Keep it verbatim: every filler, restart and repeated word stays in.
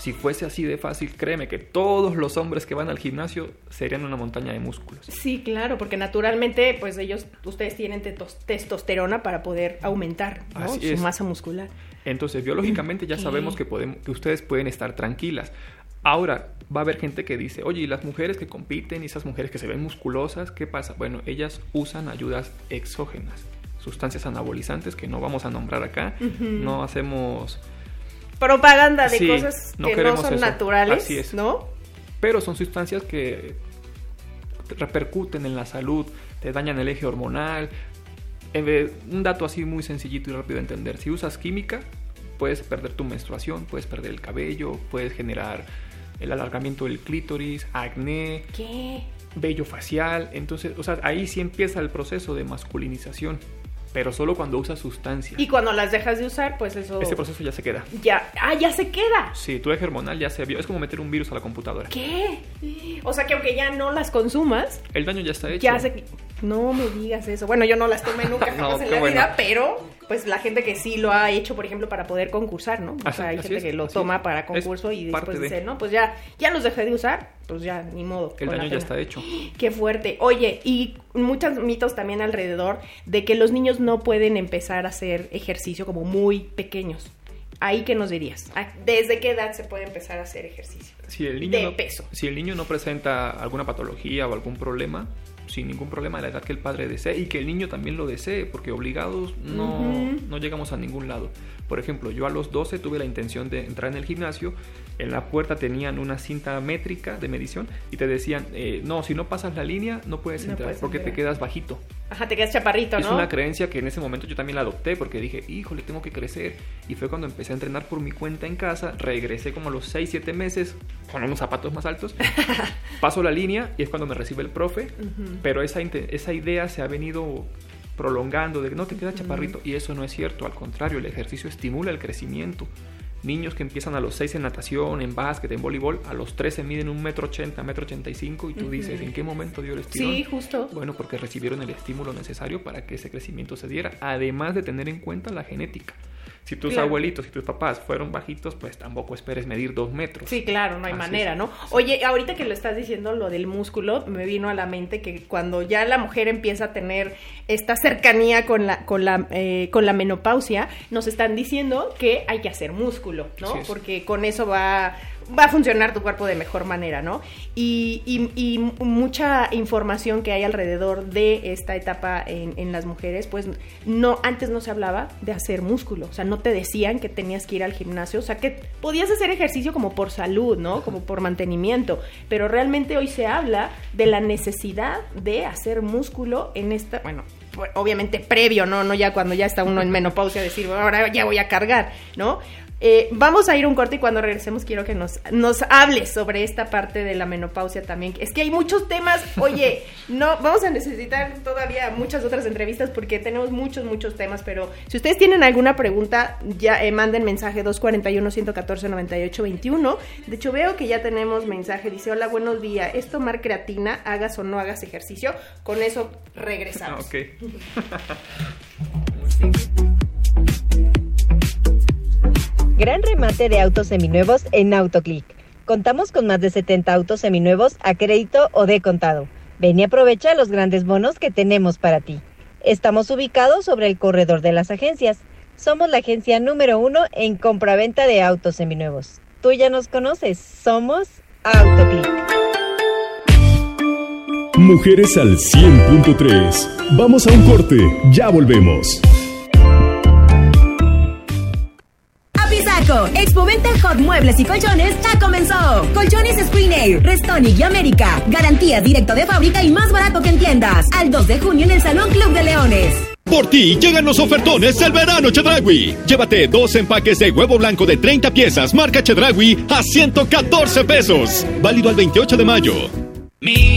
Si fuese así de fácil, créeme que todos los hombres que van al gimnasio serían una montaña de músculos. Sí, claro, porque naturalmente, pues ellos, ustedes tienen tetos- testosterona para poder aumentar, ¿no? Así su es. masa muscular. Entonces, biológicamente ya sabemos que, podemos, que ustedes pueden estar tranquilas. Ahora, va a haber gente que dice, oye, ¿y las mujeres que compiten y esas mujeres que se ven musculosas, qué pasa? Bueno, ellas usan ayudas exógenas, sustancias anabolizantes que no vamos a nombrar acá. Uh-huh. No hacemos... propaganda de sí, cosas no que no son eso. naturales, Así es. ¿no? Pero son sustancias que repercuten en la salud, te dañan el eje hormonal. Un dato así muy sencillito y rápido de entender. Si usas química, puedes perder tu menstruación, puedes perder el cabello, puedes generar el alargamiento del clítoris, acné, ¿qué? vello facial. Entonces, o sea, ahí sí empieza el proceso de masculinización, pero solo cuando usas sustancias. Y cuando las dejas de usar, pues eso... Ese proceso ya se queda. Ya, ah, ya se queda. Sí, tu eje hormonal ya se vio. Es como meter un virus a la computadora. ¿Qué? O sea, que aunque ya no las consumas... el daño ya está hecho. Ya se... No me digas eso. Bueno, yo no las tomé nunca jamás no, en la bueno. vida, pero pues la gente que sí lo ha hecho, por ejemplo, para poder concursar, ¿no? O así, sea, hay gente es, que lo toma para concurso y después de... dice, no, pues ya, ya los dejé de usar, pues ya, ni modo. El daño ya está hecho. Qué fuerte. Oye, y muchos mitos también alrededor de que los niños no pueden empezar a hacer ejercicio como muy pequeños. ¿Ahí qué nos dirías? ¿Desde qué edad se puede empezar a hacer ejercicio? Si el niño de no, peso. Si el niño no presenta alguna patología o algún problema, sin ningún problema, a la edad que el padre desee y que el niño también lo desee, porque obligados no, uh-huh. no llegamos a ningún lado. Por ejemplo, yo a los doce tuve la intención de entrar en el gimnasio. En la puerta tenían una cinta métrica de medición y te decían, eh, no, si no pasas la línea no puedes no entrar puedes porque entrar. Te quedas bajito. Ajá, te quedas chaparrito, ¿no? Es una creencia que en ese momento yo también la adopté porque dije, híjole, tengo que crecer. Y fue cuando empecé a entrenar por mi cuenta en casa. Regresé como a los seis, siete meses con unos zapatos más altos. Paso la línea y es cuando me recibe el profe. Uh-huh. Pero esa, esa idea se ha venido prolongando de que no te quedas chaparrito. Uh-huh. Y eso no es cierto. Al contrario, el ejercicio estimula el crecimiento. Niños que empiezan a los seis en natación, en básquet, en voleibol, a los trece miden un metro ochenta, metro ochenta y cinco y tú uh-huh. dices, ¿en qué momento dio el estirón? Sí, justo. Bueno, porque recibieron el estímulo necesario para que ese crecimiento se diera, además de tener en cuenta la genética. Si tus claro. abuelitos y tus papás fueron bajitos, pues tampoco esperes medir dos metros. Sí, claro, no hay Así manera, es. ¿no? Oye, ahorita que lo estás diciendo, lo del músculo, me vino a la mente que cuando ya la mujer empieza a tener esta cercanía con la, con la, eh, con la menopausia, nos están diciendo que hay que hacer músculo, ¿no? Porque con eso va... va a funcionar tu cuerpo de mejor manera, ¿no? Y, y, y mucha información que hay alrededor de esta etapa en, en las mujeres, pues no, antes no se hablaba de hacer músculo, o sea, no te decían que tenías que ir al gimnasio, o sea, que podías hacer ejercicio como por salud, ¿no? Como por mantenimiento, pero realmente hoy se habla de la necesidad de hacer músculo en esta, bueno, obviamente previo, ¿no? No ya cuando ya está uno en menopausia decir, ahora ya voy a cargar, ¿no? Eh, vamos a ir un corte y cuando regresemos quiero que nos, nos hables sobre esta parte de la menopausia también. Es que hay muchos temas, oye, no vamos a necesitar todavía muchas otras entrevistas porque tenemos muchos, muchos temas, pero si ustedes tienen alguna pregunta, ya eh, manden mensaje dos cuatro uno, uno uno cuatro, nueve ocho dos uno. De hecho, veo que ya tenemos mensaje, dice, hola, buenos días, ¿es tomar creatina, hagas o no hagas ejercicio? Con eso regresamos. Ok. Gran remate de autos seminuevos en Autoclick. Contamos con más de setenta autos seminuevos a crédito o de contado. Ven y aprovecha los grandes bonos que tenemos para ti. Estamos ubicados sobre el corredor de las agencias. Somos la agencia número uno en compra-venta de autos seminuevos. Tú ya nos conoces. Somos Autoclick. Mujeres al cien punto tres. Vamos a un corte. Ya volvemos. Apizaco, Expoventa Hot Muebles y Colchones ya comenzó. Colchones Screen Air, Restonic y América. Garantías directo de fábrica y más barato que en tiendas. Al dos de junio en el Salón Club de Leones. Por ti llegan los ofertones del verano Chedraui. Llévate dos empaques de huevo blanco de treinta piezas marca Chedraui a ciento catorce pesos. Válido al veintiocho de mayo.